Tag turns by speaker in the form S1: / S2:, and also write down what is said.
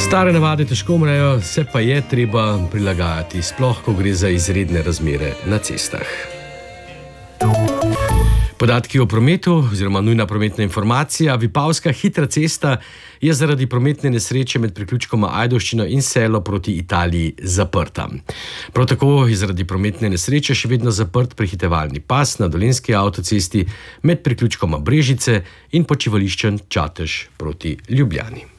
S1: Stare navade težko umrejo, se pa je treba prilagajati, sploh ko gre za izredne razmere na cestah. Podatki o prometu oziroma nujna prometna informacija. Vipavska hitra cesta je zaradi prometne nesreče med priključkoma Ajdovščina in Selo proti Italiji zaprta. Prav tako je zaradi prometne nesreče še vedno zaprt prehitevalni pas na Dolenjski avtocesti med priključkoma Brežice in počivališčem Čatež proti Ljubljani.